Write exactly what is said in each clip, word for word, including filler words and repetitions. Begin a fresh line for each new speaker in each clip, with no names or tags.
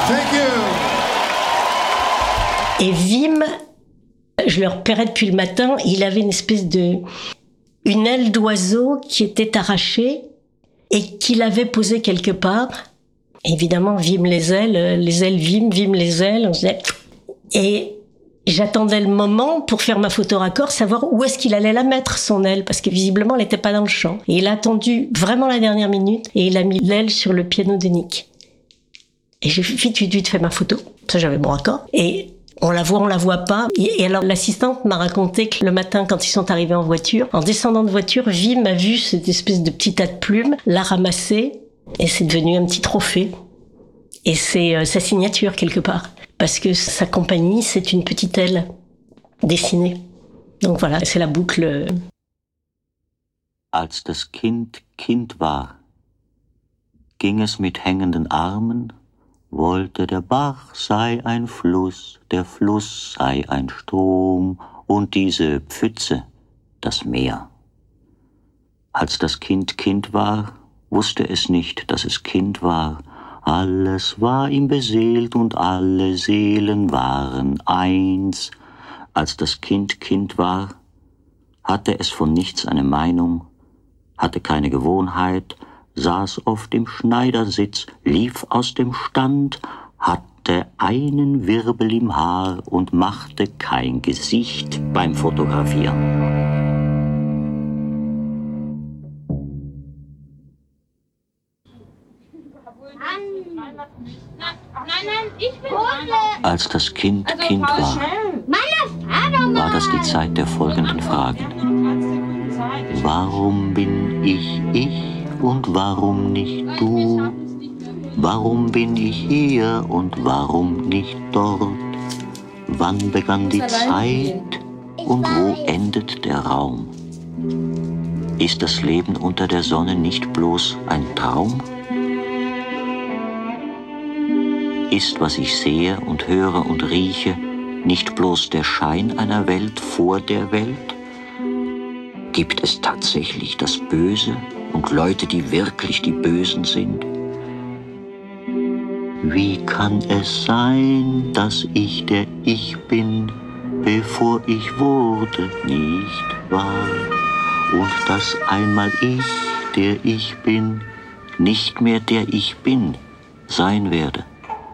Thank you.
Et Wim, je le repérais depuis le matin, il avait une espèce de... une aile d'oiseau qui était arrachée et qu'il avait posée quelque part. Évidemment, Wim les ailes, les ailes Wim, Wim les ailes, on disait... Et j'attendais le moment pour faire ma photo raccord, savoir où est-ce qu'il allait la mettre, son aile, parce que visiblement, elle n'était pas dans le champ. Et il a attendu vraiment la dernière minute et il a mis l'aile sur le piano de Nick. Et j'ai vite, vite, vite fait ma photo. Ça, j'avais mon raccord. Et on la voit, on la voit pas. Et alors, l'assistante m'a raconté que le matin, quand ils sont arrivés en voiture, en descendant de voiture, Wim a vu cette espèce de petit tas de plumes, l'a ramassé, et c'est devenu un petit trophée. Et c'est euh, sa signature, quelque part. Parce que sa compagnie, c'est une petite aile dessinée. Donc voilà, c'est la boucle.
Als das Kind Kind war, ging es mit hängenden Armen, wollte der Bach sei ein Fluss, der Fluss sei ein Strom und diese Pfütze das Meer. Als das Kind Kind war, wusste es nicht, dass es Kind war. Alles war ihm beseelt und alle Seelen waren eins. Als das Kind Kind war, hatte es von nichts eine Meinung, hatte keine Gewohnheit, saß oft im Schneidersitz, lief aus dem Stand, hatte einen Wirbel im Haar und machte kein Gesicht beim Fotografieren. Als das Kind Kind war, war das die Zeit der folgenden Fragen. Warum bin ich ich und warum nicht du? Warum bin ich hier und warum nicht dort? Wann begann die Zeit und wo endet der Raum? Ist das Leben unter der Sonne nicht bloß ein Traum? Ist, was ich sehe und höre und rieche, nicht bloß der Schein einer Welt vor der Welt? Gibt es tatsächlich das Böse und Leute, die wirklich die Bösen sind? Wie kann es sein, dass ich der Ich bin, bevor ich wurde, nicht wahr? Und dass einmal ich, der ich bin, nicht mehr der ich bin, sein werde?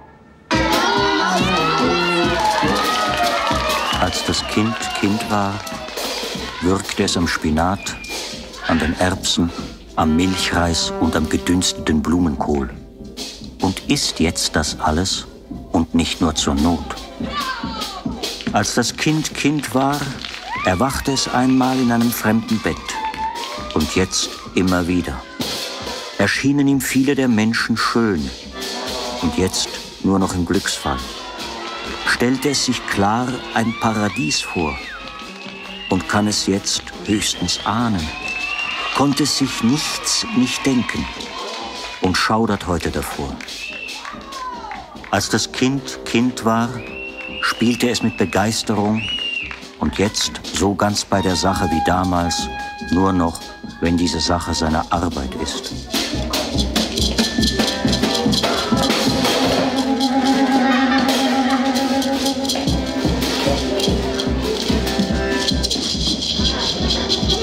Als das Kind Kind war, würgte es am Spinat, an den Erbsen, am Milchreis und am gedünsteten Blumenkohl. Und isst jetzt das alles und nicht nur zur Not. Als das Kind Kind war, erwachte es einmal in einem fremden Bett. Und jetzt immer wieder. Erschienen ihm viele der Menschen schön. Und jetzt nur noch im Glücksfall. Stellte es sich klar ein Paradies vor und kann es jetzt höchstens ahnen, konnte sich nichts nicht denken und schaudert heute davor. Als das Kind Kind war, spielte es mit Begeisterung und jetzt so ganz bei der Sache wie damals, nur noch, wenn diese Sache seine Arbeit ist.